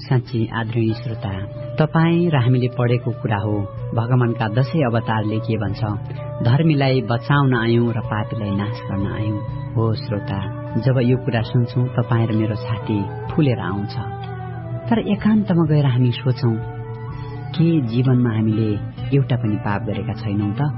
साँच्ची आदरणीय श्रोता, तपाईँ र हामीले पढेको कुरा हो। भगवानका 10 अवतारले के भन्छ? धर्मीलाई बचाउन आयौं र पापीलाई नाश गर्न आयौं। हो श्रोता, जब यो कुरा सुन्छौं तपाईँ र मेरो छाती फुलेर आउँछ। तर एकान्तमा गएर हामी सोचौं, के जीवनमा हामीले एउटा पनि पाप गरेका छैनौं त?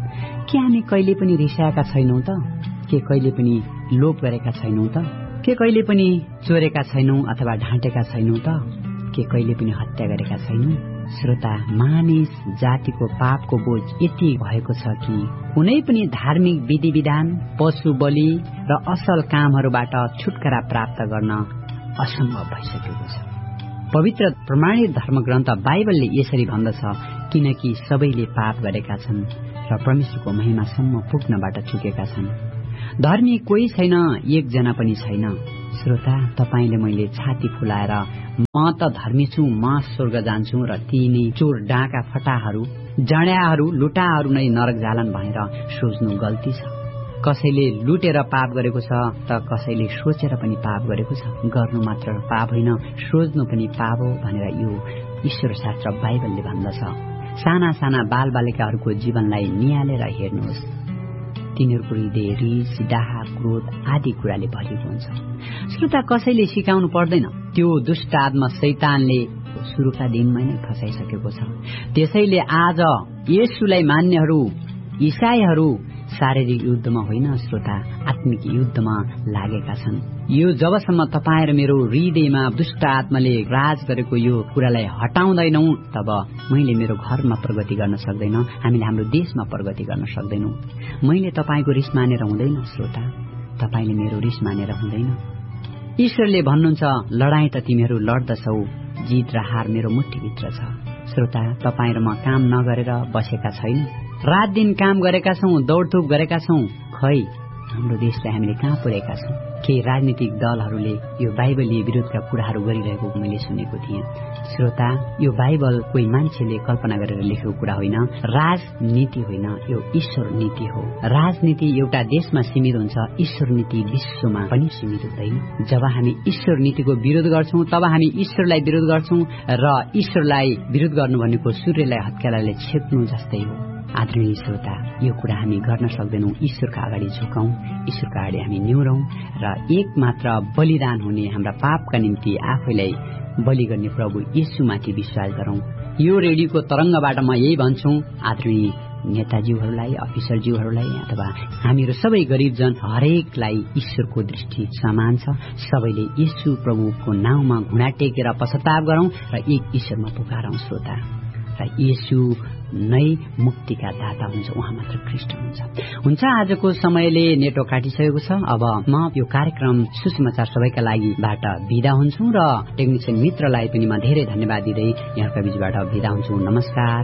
के हामी कहिले पनि रिसाएका छैनौं त? के कहिले पनि लोभ गरेका छैनौं त? के कहिले पनि चोरेका छैनौं अथवा ढाँटेका छैनौं त? के कहिले पनि हत्या गरेका छैनौं? श्रोता, मानिस जातिको पापको बोझ यति भएको छ कि कुनै पनि धार्मिक विधि विधान, पशु बलि र असल कामहरूबाट छुटकारा प्राप्त गर्न असम्भव भइसकेको छ। पवित्र प्रमाणित धर्मग्रन्थ बाइबलले यसरी भन्दछ, किनकि सबैले पाप गरेका छन् र परमेश्वरको महिमासम्म पुग्नबाट चुकेका छन्। धर्मी कोही छैन, एकजना पनि छैन। श्रोता, तपाईले मैले छाती फुलाएर म त धर्मी छु, म स्वर्ग जान्छु र तिनी चोर डाँका फटाहरू, जड्याहरू, लुटाहरू नै नरक जालन भनेर सोच्नु गल्ती छ। कसैले लुटेर पाप गरेको छ त कसैले सोचेर पनि पाप गरेको छ। गर्नु मात्र पाप होइन, सोच्नु पनि पाप हो भनेर यो ईश्वर शास्त्र बाइबलले भन्दछ। साना साना बालबालिकाहरूको जीवनलाई निहालेर हेर्नुहोस्, तिनीहरूको हृदय रिस, डाह, क्रोध आदि कुराले भरिएको हुन्छ। श्रोता, कसैले सिकाउनु पर्दैन, त्यो दुष्ट आत्मा शैतानले सुरुका दिनमै नै फसाइसकेको छ। त्यसैले आज येशूलाई मान्नेहरू, ईसाईहरू शारीरिक युद्धमा होइन श्रोता, आत्मिक युद्धमा लागेका छन्। यो जबसम्म तपाईँ र मेरो हृदयमा दुष्ट आत्माले राज गरेको यो कुरालाई हटाउँदैनौ, तब मैले मेरो घरमा प्रगति गर्न सक्दैन, हामीले हाम्रो देशमा प्रगति गर्न सक्दैनौ। मैले तपाईँको रिस मानेर हुँदैन श्रोता, तपाईँले मेरो रिस मानेर हुँदैन। ईश्वरले भन्नुहुन्छ, लडाईँ त तिमीहरू लड्दछौ, जित र हार मेरो मुठीभित्र छ। श्रोता, तपाईँ र म काम नगरेर बसेका छैन, रात दिन काम गरेका छौं, दौडधुप गरेका छौं। खै हाम्रो देशलाई हामीले कहाँ पुर्याएका छौं? केही राजनीतिक दलहरूले यो बाइबलीय विरोधका कुराहरू गरिरहेको मैले सुनेको थिएँ। श्रोता, यो बाइबल कोही मान्छेले कल्पना गरेर लेखेको कुरा होइन, राजनीति होइन, यो ईश्वर नीति हो। राजनीति एउटा देशमा सीमित हुन्छ, ईश्वर नीति विश्वमा पनि सीमित हुँदैन। जब हामी ईश्वर नीतिको विरोध गर्छौं तब हामी ईश्वरलाई विरोध गर्छौं, र ईश्वरलाई विरोध गर्नु भनेको सूर्यलाई हत्केलाले छेक्नु जस्तै हो। आदरणीय श्रोता, यो कुरा हामी गर्न सक्दैनौं। ईश्वरका अगाडि झुकौं, ईश्वरका अगाडि हामी न्यूरौं र एकमात्र बलिदान हुने हाम्रा पापका निम्ति आफैलाई बलि गर्ने प्रभु येशूमाथि विश्वास गरौं। यो रेडियोको तरंगबाट म यही भन्छु, आदरणीय नेताजीहरूलाई, अफिसरज्यूहरूलाई अथवा हामीहरू सबै गरीबजन हरेकलाई ईश्वरको दृष्टि समान छ। सबैले येशू प्रभुको नाउँमा घुँडा टेकेर पश्चाताप गरौं र एक ईश्वरमा पुकारौं श्रोता। र येशू नै मुक्तिका दाता हुन्छ, उहाँ मात्र ख्रीष्ट हुन्छ। आजको समयले नेटो काटिसकेको छ। अब म यो कार्यक्रम सुसमाचार सबैका लागि बाट बिदा हुन्छु र टेक्निशियन मित्रलाई पनि म धेरै धन्यवाद दिँदै यहाँका बीचबाट बिदा हुन्छु। नमस्कार।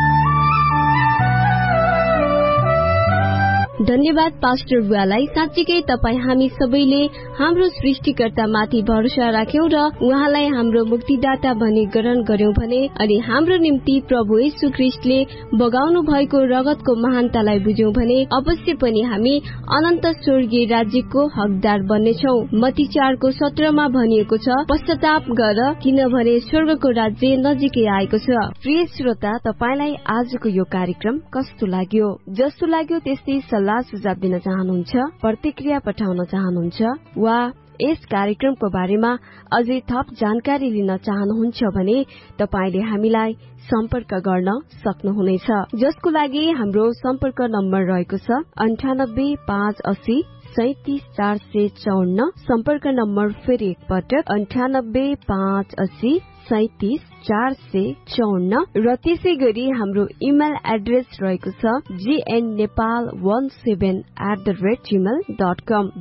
धन्यवाद पास्टर बुवालाई। साँच्चीकै तपाई हामी सबैले हाम्रो सृष्टिकर्ता माथि भरोसा राख्यौं र उहाँलाई हाम्रो मुक्तिदाता भनी ग्रहण गर्यौं भने, अनि हाम्रो निम्ति प्रभु येशू ख्रीष्टले बगाउनु भएको रगतको महानतालाई बुझ्यौं भने अवश्य पनि हामी अनन्त स्वर्गीय राज्यको हकदार बन्नेछौं। मत्ती 4:17 मा भनिएको छ, पश्चाताप गर किनभने स्वर्गको राज्य नजिकै आएको छ। प्रिय श्रोता, तपाईलाई आजको यो कार्यक्रम कस्तो लाग्यो? जस्तो लाग्यो त्यस्तै सल्लाह सुझाव दिन चाहनुहुन्छ, प्रतिक्रिया पठाउन चाहनुहुन्छ वा यस कार्यक्रमको बारेमा अझै थप जानकारी लिन चाहनुहुन्छ भने तपाईले हामीलाई सम्पर्क गर्न सक्नुहुनेछ, जसको लागि हाम्रो सम्पर्क नम्बर रहेको छ 98 580 37 454। सम्पर्क नम्बर फेरि एकपटक 98 580 37 454 र त्यसै गरी हाम्रो इमेल एड्रेस रहेको छ gnepal17@gmail.com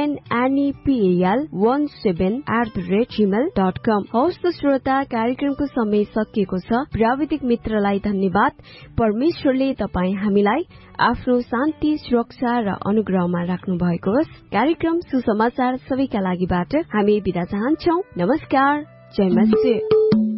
gnepal17@gmail.com। हवस् त श्रोता, कार्यक्रमको समय सकिएको छ। प्राविधिक मित्रलाई धन्यवाद। परमेश्वरले तपाई हामीलाई आफ्नो शान्ति, सुरक्षा र अनुग्रहमा राख्नु भएको होस्। कार्यक्रम सुसमाचार सबैका लागिबाट हामी बिदा चाहन्छौ। नमस्कार, जय मसीह।